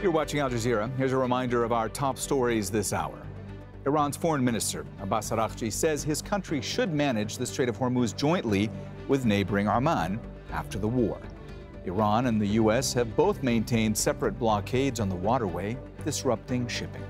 You're watching Al Jazeera. Here's a reminder of our top stories this hour. Iran's foreign minister, Abbas Araghchi, says his country should manage the Strait of Hormuz jointly with neighboring Oman after the war. Iran and the U.S. have both maintained separate blockades on the waterway, disrupting shipping.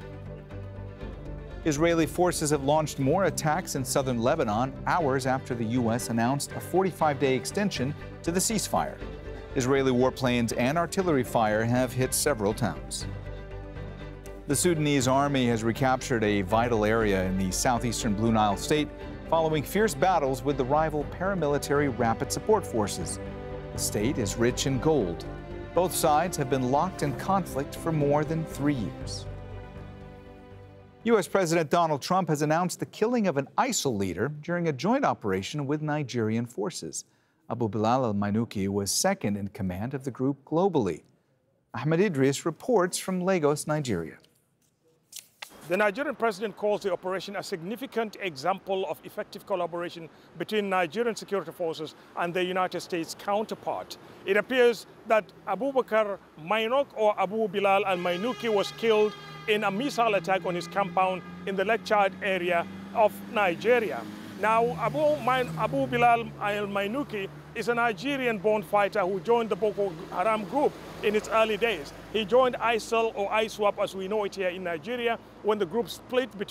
Israeli forces have launched more attacks in southern Lebanon hours after the U.S. announced a 45-day extension to the ceasefire. Israeli warplanes and artillery fire have hit several towns. The Sudanese army has recaptured a vital area in the southeastern Blue Nile state following fierce battles with the rival paramilitary Rapid Support Forces. The state is rich in gold. Both sides have been locked in conflict for more than 3 years. U.S. President Donald Trump has announced the killing of an ISIL leader during a joint operation with Nigerian forces. Abu Bilal al-Mainouki was second in command of the group globally. Ahmed Idris reports from Lagos, Nigeria. The Nigerian president calls the operation a significant example of effective collaboration between Nigerian security forces and their United States counterpart. It appears that Abubakar Mainok or Abu Bilal al-Mainouki was killed in a missile attack on his compound in the Lake Chad area of Nigeria. Now, Abu Bilal al-Mainouki is a Nigerian-born fighter who joined the Boko Haram group in its early days. He joined ISIL or ISWAP as we know it here in Nigeria when the group split between